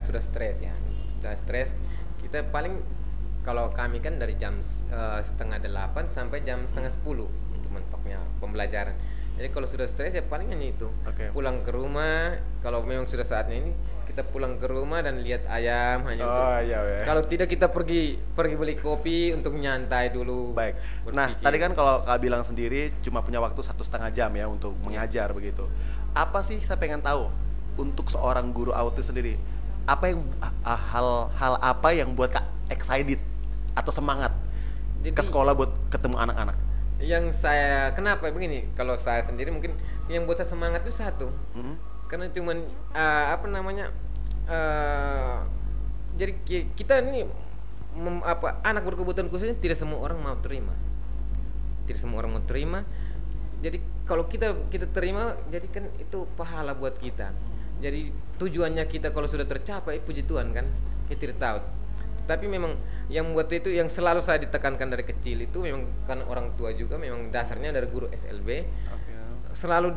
sudah stres ya, sudah stres kita paling, kalau kami kan dari jam setengah 8 sampai jam setengah 10 untuk mentoknya pembelajaran. Jadi kalau sudah stres ya paling hanya itu. Oke. Pulang ke rumah, kalau memang sudah saatnya ini kita pulang ke rumah dan lihat ayam hanya untuk. Oh iya ya. Kalau tidak kita pergi beli kopi untuk nyantai dulu. Baik. Nah, berpikir. tadi kan kalau Kak bilang sendiri cuma punya waktu 1,5 jam ya untuk mengajar begitu. Apa sih saya pengen tahu untuk seorang guru autis sendiri? Apa yang hal apa yang buat Kak excited atau semangat Jadi, ke sekolah buat ketemu anak-anak? yang saya kenapa begini? Kalau saya sendiri mungkin yang buat saya semangat itu satu. Mm-mm. Karena cuman apa namanya? Jadi kita ini anak berkebutuhan khusus ini tidak semua orang mau terima. Tidak semua orang mau terima. Jadi kalau kita terima, jadi kan itu pahala buat kita. Jadi tujuannya kita kalau sudah tercapai, puji Tuhan kan, kita tidak tahu. Tapi memang yang buat itu, yang selalu saya ditekankan dari kecil itu memang kan orang tua juga, memang dasarnya dari guru SLB. Oke. Selalu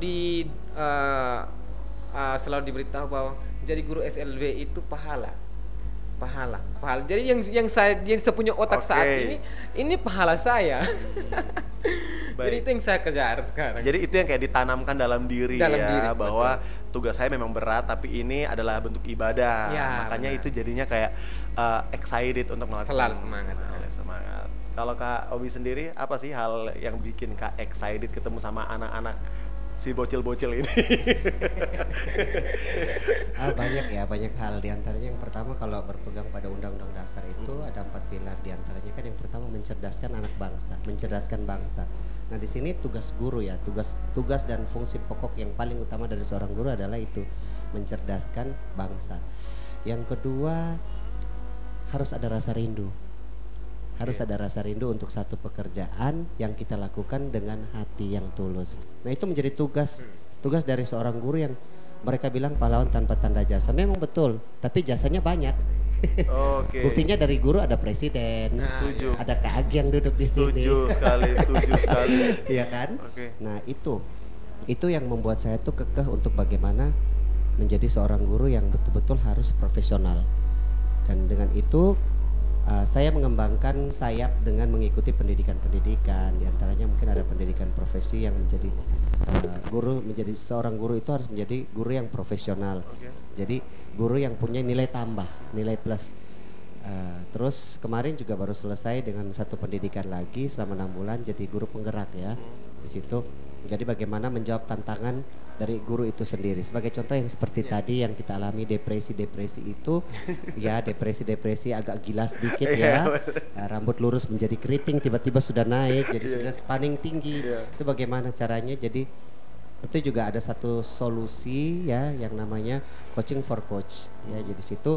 selalu diberitahu bahwa jadi guru SLB itu pahala. Jadi yang saya punya otak saat ini pahala saya. Jadi itu yang saya kejar sekarang. Jadi itu yang kayak ditanamkan dalam diri bahwa tugas saya memang berat tapi ini adalah bentuk ibadah. Ya, makanya benar. itu jadinya kayak excited untuk melakukan. Selalu semangat. Semangat. Kalau Kak Obi sendiri apa sih hal yang bikin Kak excited ketemu sama anak-anak si bocil-bocil ini? Banyak hal. Diantaranya yang pertama, kalau berpegang pada undang-undang dasar itu ada 4 pilar. Diantaranya kan yang pertama mencerdaskan anak bangsa, mencerdaskan bangsa. Nah di sini tugas guru ya, tugas dan fungsi pokok yang paling utama dari seorang guru adalah itu, mencerdaskan bangsa. Yang kedua, harus ada rasa rindu. Harus ada rasa rindu untuk satu pekerjaan yang kita lakukan dengan hati yang tulus. Nah itu menjadi tugas dari seorang guru yang mereka bilang pahlawan tanpa tanda jasa. Memang betul, tapi jasanya banyak. Oke. Buktinya dari guru ada presiden, Setuju. ada Kak Agi yang duduk di sini. Setuju sekali. Iya kan? Oke. Nah itu yang membuat saya tuh kekeh untuk bagaimana menjadi seorang guru yang betul-betul harus profesional. Dan dengan itu saya mengembangkan sayap dengan mengikuti pendidikan-pendidikan. Di antaranya mungkin ada pendidikan profesi yang menjadi menjadi seorang guru itu harus menjadi guru yang profesional. Jadi guru yang punya nilai tambah, nilai plus. Terus kemarin juga baru selesai dengan satu pendidikan lagi selama 6 bulan jadi guru penggerak ya. Di situ jadi bagaimana menjawab tantangan dari guru itu sendiri. Sebagai contoh yang seperti tadi yang kita alami depresi itu ya, depresi agak gila sedikit ya. Rambut lurus menjadi keriting tiba-tiba sudah naik jadi sudah spanning tinggi. Itu bagaimana caranya? Jadi itu juga ada satu solusi ya yang namanya coaching for coach ya. Jadi situ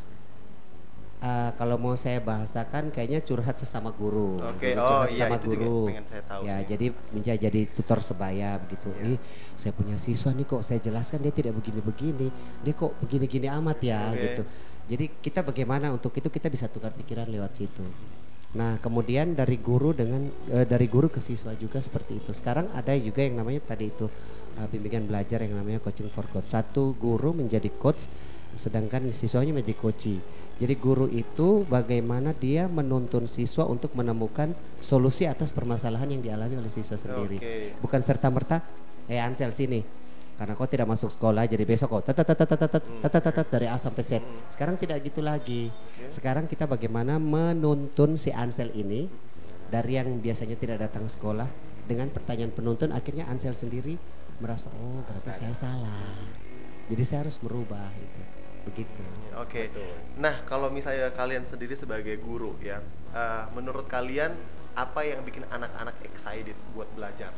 kalau mau saya bahasakan kayaknya curhat sesama guru. Oke. Jadi curhat sesama itu guru. juga pengen saya tahu Ya, sih. jadi menjadi tutor sebaya begitu. Saya punya siswa nih, kok saya jelaskan dia tidak begini-begini. Dia kok begini-gini amat ya gitu. Jadi kita bagaimana untuk itu kita bisa tukar pikiran lewat situ. Nah, kemudian dari guru dari guru ke siswa juga seperti itu. Sekarang ada juga yang namanya tadi itu bimbingan belajar yang namanya coaching for coach. Satu guru menjadi coach sedangkan siswanya menjadi coachee. Jadi guru itu bagaimana dia menuntun siswa untuk menemukan solusi atas permasalahan yang dialami oleh siswa sendiri. Bukan serta-merta Ansel sini karena kau tidak masuk sekolah jadi besok kau dari A sampai Z. Sekarang tidak gitu lagi. Sekarang kita bagaimana menuntun si Ansel ini dari yang biasanya tidak datang sekolah dengan pertanyaan penuntun, akhirnya Ansel sendiri merasa oh berarti saya salah. Jadi saya harus merubah gitu. Begitu. Oke. Nah, kalau misalnya kalian sendiri sebagai guru ya, menurut kalian apa yang bikin anak-anak excited buat belajar?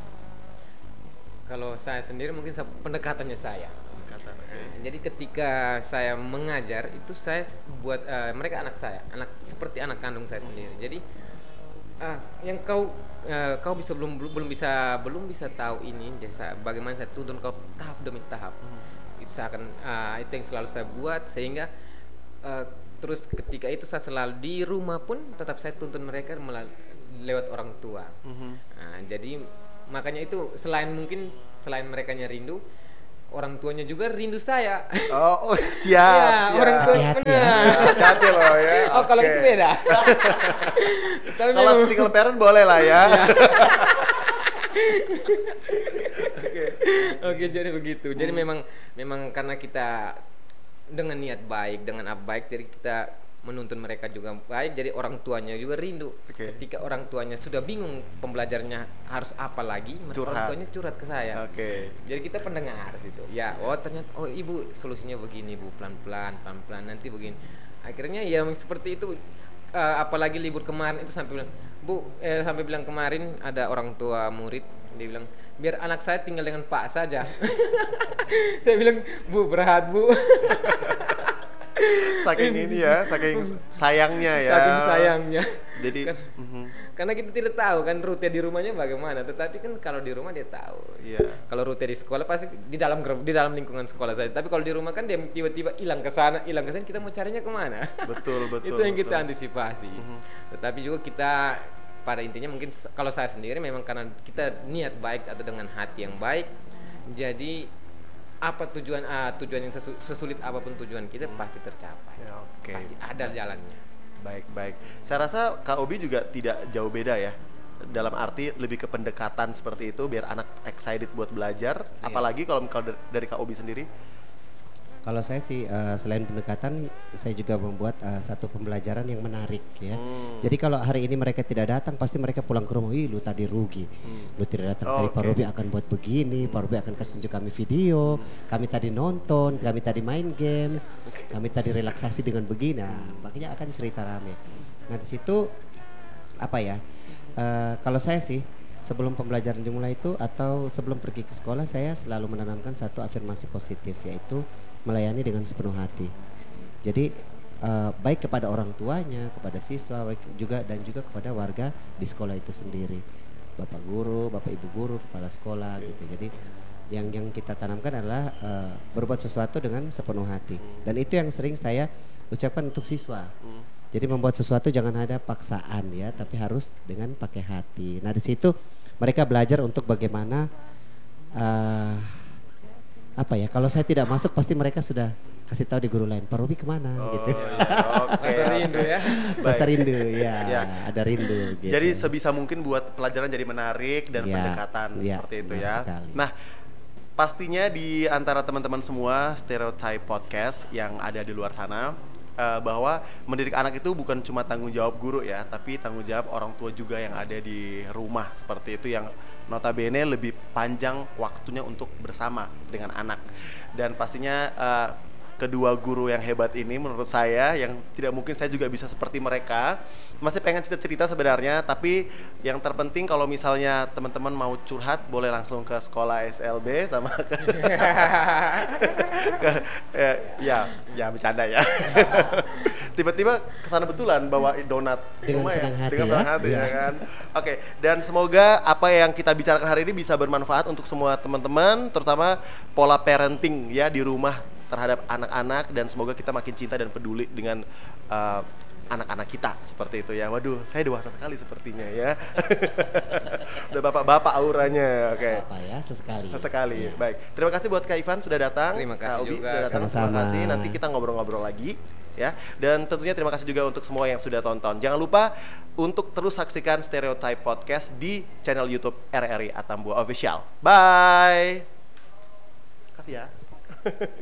Kalau saya sendiri mungkin pendekatannya saya. Oke. Jadi ketika saya mengajar itu saya buat mereka anak saya, seperti anak kandung saya sendiri. Jadi yang kau bisa belum bisa tahu ini. Jadi bagaimana saya tuntun kau tahap demi tahap. Itu saya akan itu yang selalu saya buat sehingga terus ketika itu saya selalu di rumah pun tetap saya tuntun mereka lewat orang tua. Jadi makanya itu selain mereka rindu, orang tuanya juga rindu saya. Oh, Ya, siap. orang tua Hati-hati ya. benar. Hati-hati loh ya. Oh, kalau Oke. itu beda. Tapi Kalau memang- single parent boleh lah ya. Oke, jadi begitu. Jadi memang karena kita dengan niat baik, dengan apa baik, jadi kita menuntun mereka juga baik. Jadi orang tuanya juga rindu. Oke. Ketika orang tuanya sudah bingung pembelajarnya harus apa lagi, orang Curhat. tuanya curhat ke saya. Oke. Jadi kita pendengar situ. Ya, oh ternyata oh ibu solusinya begini bu, pelan-pelan, pelan-pelan nanti begini. Akhirnya ya seperti itu. Apalagi libur kemarin itu sampai bilang, sampai bilang kemarin ada orang tua murid dia bilang biar anak saya tinggal dengan Pak saja. Saya bilang bu berat bu. Saking ini ya, saking sayangnya ya. Saking sayangnya. Jadi, Kan- Karena kita tidak tahu kan rute di rumahnya bagaimana. Tetapi kan kalau di rumah dia tahu. iya. Kalau rute di sekolah pasti di dalam lingkungan sekolah saja. Tapi kalau di rumah kan dia tiba-tiba hilang ke sana, kita mau carinya kemana? Betul, betul. Itu yang kita betul. antisipasi. Tetapi juga kita pada intinya mungkin kalau saya sendiri memang karena kita niat baik atau dengan hati yang baik, jadi apa tujuan yang sesulit apapun tujuan kita pasti tercapai. Ya, oke. Pasti ada jalannya. Baik, baik. Saya rasa Kak Obi juga tidak jauh beda ya. Dalam arti lebih ke pendekatan seperti itu biar anak excited buat belajar. Iya. Apalagi kalau dari Kak Obi sendiri. Kalau saya sih selain pendekatan, saya juga membuat satu pembelajaran yang menarik ya. Jadi kalau hari ini mereka tidak datang, pasti mereka pulang ke rumah, "Ih, lu tadi rugi. Lu tidak datang tadi, Pak Oke. Robi akan buat begini, Pak Robi akan kasih tunjuk kami video, kami tadi nonton, kami tadi main games, kami tadi relaksasi dengan begini." Nah, makanya akan cerita rame. Nah, di situ apa ya? Kalau saya sih sebelum pembelajaran dimulai itu atau sebelum pergi ke sekolah, saya selalu menanamkan satu afirmasi positif, yaitu melayani dengan sepenuh hati. Jadi baik kepada orang tuanya, kepada siswa, baik juga dan juga kepada warga di sekolah itu sendiri, bapak guru, bapak ibu guru, kepala sekolah gitu. Jadi yang kita tanamkan adalah berbuat sesuatu dengan sepenuh hati, dan itu yang sering saya ucapkan untuk siswa. Jadi membuat sesuatu jangan ada paksaan ya, tapi harus dengan pakai hati. Nah di situ mereka belajar untuk bagaimana apa ya, kalau saya tidak masuk pasti mereka sudah kasih tahu di guru lain, Pak Robi kemana gitu. Oke. Rasa rindu ya. Rasa rindu ya, Ya. ada rindu gitu. Jadi sebisa mungkin buat pelajaran jadi menarik dan Iya, pendekatan iya, seperti itu benar ya. sekali. Nah, pastinya di antara teman-teman semua Stereotype Podcast yang ada di luar sana, bahwa mendidik anak itu bukan cuma tanggung jawab guru ya, tapi tanggung jawab orang tua juga yang ada di rumah seperti itu, yang notabene lebih panjang waktunya untuk bersama dengan anak. Dan pastinya kedua guru yang hebat ini menurut saya, yang tidak mungkin saya juga bisa seperti mereka, masih pengen cerita-cerita sebenarnya, tapi yang terpenting kalau misalnya teman-teman mau curhat boleh langsung ke sekolah SLB sama ke, ya bercanda ya. Tiba-tiba kesana betulan bawa donat di Dengan rumah senang hati dengan ya. senang hati Iya. ya kan. Oke, dan semoga apa yang kita bicarakan hari ini bisa bermanfaat untuk semua teman-teman, terutama pola parenting ya di rumah terhadap anak-anak, dan semoga kita makin cinta dan peduli dengan anak-anak kita seperti itu ya. Waduh, saya dewasa sekali sepertinya ya. Udah bapak-bapak auranya. Oke. Apa ya, sesekali. Sesekali. Iya. Baik. Terima kasih buat Kak Ivan sudah datang. Terima kasih Kak Obi juga. sudah datang. Sama-sama. Terima kasih. Nanti kita ngobrol-ngobrol lagi ya. Dan tentunya terima kasih juga untuk semua yang sudah tonton. Jangan lupa untuk terus saksikan Stereotype Podcast di channel YouTube RRI Atambua Official. Bye. Kasih ya.